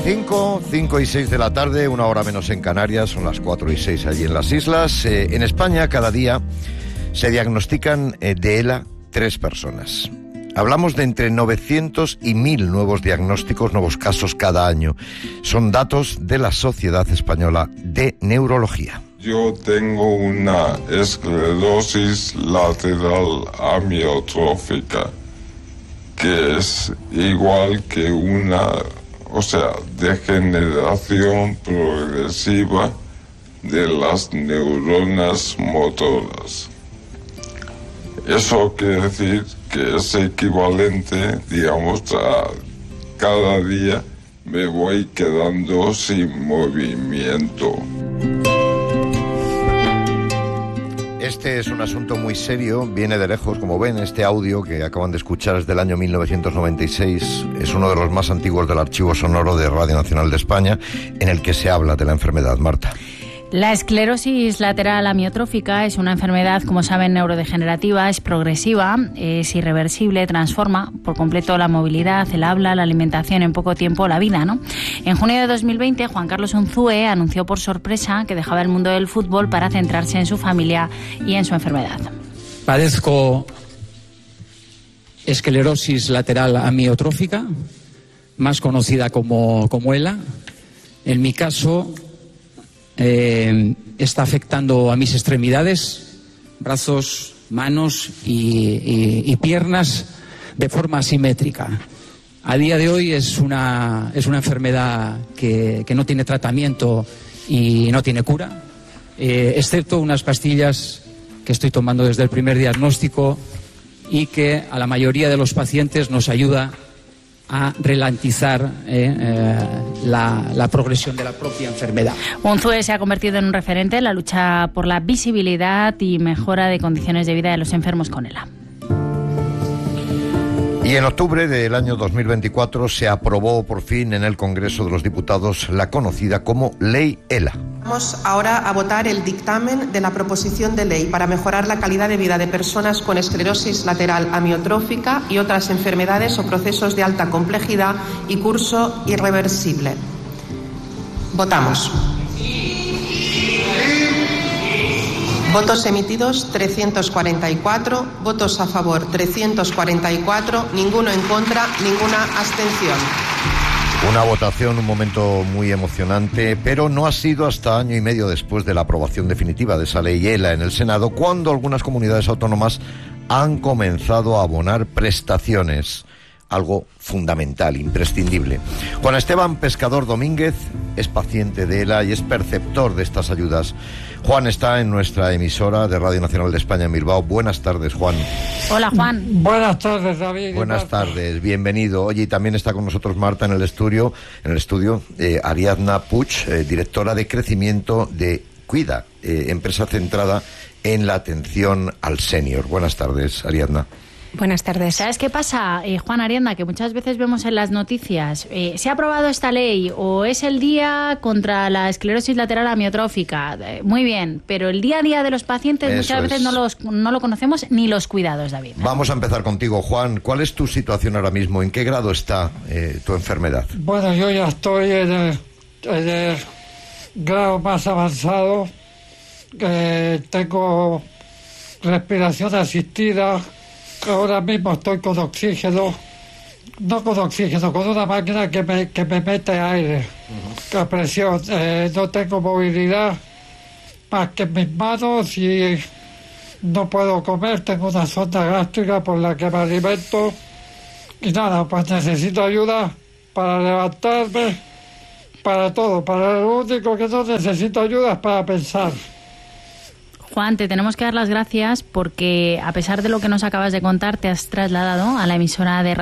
5 y 6 de la tarde, una hora menos en Canarias, son las 4 y 6 allí en las islas. En España cada día se diagnostican de ELA 3 personas. Hablamos de entre 900 y 1000 nuevos diagnósticos, nuevos casos cada año. Son datos de la Sociedad Española de Neurología. Yo tengo una esclerosis lateral amiotrófica, que es igual que una, degeneración progresiva de las neuronas motoras. Eso quiere decir que es equivalente, a cada día me voy quedando sin movimiento. Este es un asunto muy serio, viene de lejos, como ven. Este audio que acaban de escuchar es del año 1996, es uno de los más antiguos del archivo sonoro de Radio Nacional de España, en el que se habla de la enfermedad. Marta. La esclerosis lateral amiotrófica es una enfermedad, como saben, neurodegenerativa, es progresiva, es irreversible, transforma por completo la movilidad, el habla, la alimentación, en poco tiempo la vida, ¿no? En junio de 2020, Juan Carlos Unzúe anunció por sorpresa que dejaba el mundo del fútbol para centrarse en su familia y en su enfermedad. Padezco esclerosis lateral amiotrófica, más conocida como ELA. En mi caso, está afectando a mis extremidades, brazos, manos y piernas de forma asimétrica. A día de hoy es una enfermedad que no tiene tratamiento y no tiene cura, excepto unas pastillas que estoy tomando desde el primer diagnóstico y que a la mayoría de los pacientes nos ayuda a ralentizar la progresión de la propia enfermedad. Unzúe se ha convertido en un referente en la lucha por la visibilidad y mejora de condiciones de vida de los enfermos con ELA. Y en octubre del año 2024 se aprobó por fin en el Congreso de los Diputados la conocida como Ley ELA. Vamos ahora a votar el dictamen de la proposición de ley para mejorar la calidad de vida de personas con esclerosis lateral amiotrófica y otras enfermedades o procesos de alta complejidad y curso irreversible. Votamos. Votos emitidos 344, votos a favor 344, ninguno en contra, ninguna abstención. Una votación, un momento muy emocionante, pero no ha sido hasta año y medio después de la aprobación definitiva de esa ley ELA en el Senado cuando algunas comunidades autónomas han comenzado a abonar prestaciones. Algo fundamental, imprescindible. Juan Esteban Pescador Domínguez es paciente de ELA y es perceptor de estas ayudas. Juan está en nuestra emisora de Radio Nacional de España en Bilbao. Buenas tardes, Juan. Hola, Juan. Buenas tardes, David. Buenas tardes, bienvenido. Oye, y también está con nosotros Marta en el estudio, Ariadna Puig, directora de crecimiento de Cuida, empresa centrada en la atención al senior. Buenas tardes, Ariadna. Buenas tardes. ¿Sabes qué pasa, Juan, Ariadna? Que muchas veces vemos en las noticias, se ha aprobado esta ley o es el día contra la esclerosis lateral amiotrófica. Muy bien, pero el día a día de los pacientes muchas veces no lo conocemos ni los cuidados, David. Vamos a empezar contigo, Juan. ¿Cuál es tu situación ahora mismo? ¿En qué grado está tu enfermedad? Bueno, yo ya estoy en el grado más avanzado. Tengo respiración asistida. Ahora mismo estoy con oxígeno, con una máquina que me mete aire, a presión. No tengo movilidad más que en mis manos y no puedo comer. Tengo una sonda gástrica por la que me alimento y nada, pues necesito ayuda para levantarme, para todo. Para lo único que no necesito ayuda es para pensar. Juan, te tenemos que dar las gracias porque, a pesar de lo que nos acabas de contar, te has trasladado a la emisora de